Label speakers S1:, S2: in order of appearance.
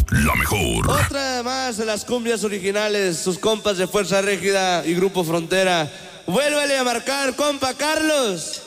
S1: la mejor.
S2: Otra más de las cumbias originales, sus compas de Fuerza Régida y Grupo Frontera. Vuélvele a marcar, compa Carlos.